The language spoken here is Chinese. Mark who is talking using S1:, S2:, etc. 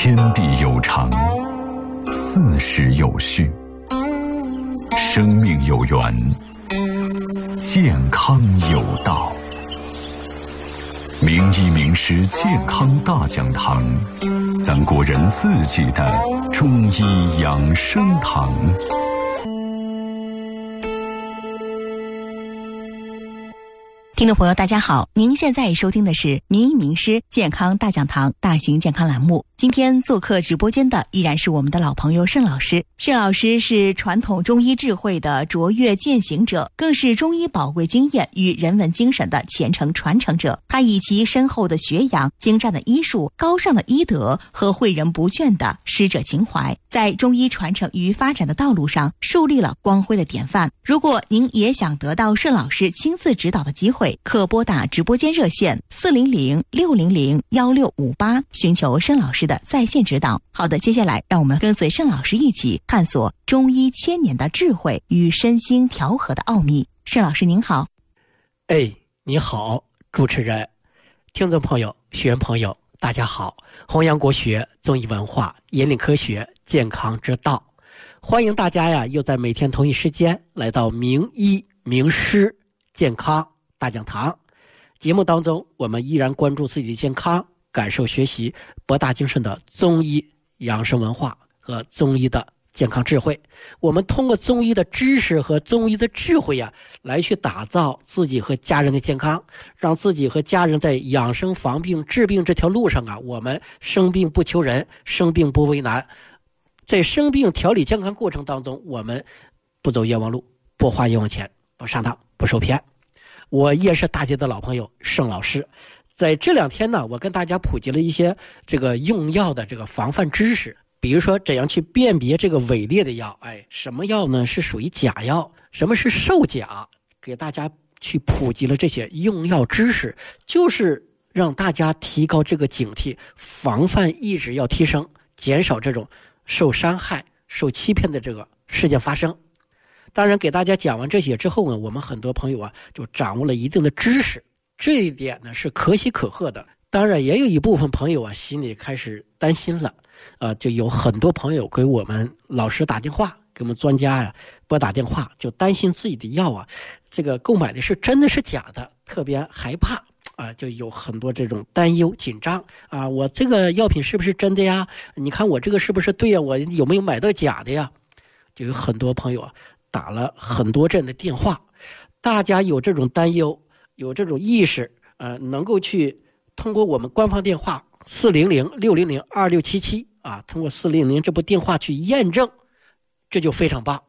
S1: 天地有常，四时有序，生命有源，健康有道。名医名师健康大讲堂，咱国人自己的中医养生堂。
S2: 听众朋友大家好，您现在收听的是名医名师健康大讲堂大型健康栏目。今天做客直播间的依然是我们的老朋友盛老师。盛老师是传统中医智慧的卓越践行者，更是中医宝贵经验与人文精神的虔诚传承者。他以其深厚的学养、精湛的医术、高尚的医德和诲人不倦的师者情怀，在中医传承与发展的道路上树立了光辉的典范。如果您也想得到盛老师亲自指导的机会，可拨打直播间热线400-600-1658，寻求盛老师的在线指导。好的，接下来让我们跟随盛老师一起探索中医千年的智慧与身心调和的奥秘。盛老师您好。
S3: 你好，主持人，听众朋友、学员朋友，大家好！弘扬国学、中医文化，引领科学健康之道。欢迎大家呀，又在每天同一时间来到名医名师健康大讲堂节目当中，我们依然关注自己的健康，感受学习博大精深的中医养生文化和中医的健康智慧。我们通过中医的知识和中医的智慧呀，来去打造自己和家人的健康，让自己和家人在养生防病治病这条路上啊，我们生病不求人，生病不为难。在生病调理健康过程当中，我们不走冤枉路，不花冤枉钱，不上当，不受骗。我也是大家的老朋友盛老师，在这两天呢，我跟大家普及了一些这个用药的这个防范知识，比如说怎样去辨别这个伪劣的药，什么药呢是属于假药，什么是售假，给大家去普及了这些用药知识，就是让大家提高这个警惕，防范意识要提升，减少这种受伤害、受欺骗的这个事件发生。当然给大家讲完这些之后呢，我们很多朋友啊就掌握了一定的知识，这一点呢是可喜可贺的。当然也有一部分朋友啊心里开始担心了，就有很多朋友给我们老师打电话，给我们专家呀拨打电话，就担心自己的药啊这个购买的是真的是假的，特别害怕就有很多这种担忧紧张我这个药品是不是真的呀？你看我这个是不是对呀？我有没有买到假的呀？就有很多朋友啊打了很多阵的电话，大家有这种担忧，有这种意识，能够去通过我们官方电话400-600-2677通过400这部电话去验证，这就非常棒。